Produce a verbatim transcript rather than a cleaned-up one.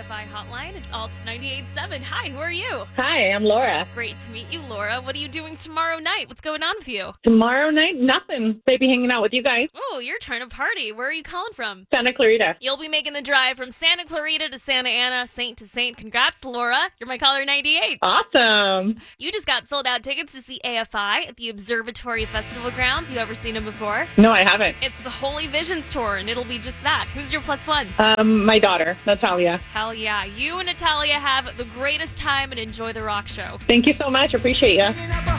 F I hotline. It's Alt ninety-eight point seven. Hi, who are you? Hi, I'm Laura. Great to meet you, Laura. What are you doing tomorrow night? What's going on with you? Tomorrow night, nothing. Maybe hanging out with you guys. Oh, you're trying to party. Where are you calling from? Santa Clarita. You'll be making the drive from Santa Clarita to Santa Ana, Saint to Saint. Congrats, Laura. You're my caller ninety-eight. Awesome. You just got sold out tickets to see A F I at the Observatory Festival grounds. You ever seen them before? No, I haven't. It's the Holy Visions Tour, and it'll be just that. Who's your plus one? Um, my daughter, Natalia. Hell yeah. You and Natalia have the greatest time and enjoy the rock show. Thank you so much. Appreciate you.